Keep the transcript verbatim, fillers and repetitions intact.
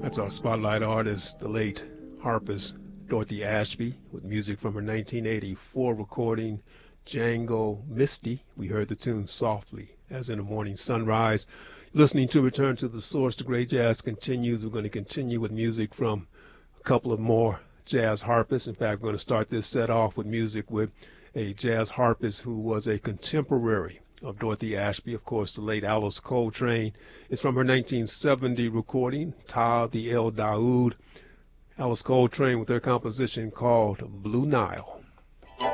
That's our spotlight artist, the late harpist Dorothy Ashby, with music from her nineteen eighty-four recording, Django Misty. We heard the tune Softly as in the Morning Sunrise. Listening to Return to the Source, the great jazz continues. We're going to continue with music from a couple of more jazz harpists. In fact, we're going to start this set off with music with a jazz harpist who was a contemporary of Dorothy Ashby, of course, the late Alice Coltrane. It's from her nineteen seventy recording, Taab the El Daoud. Alice Coltrane with her composition called Blue Nile.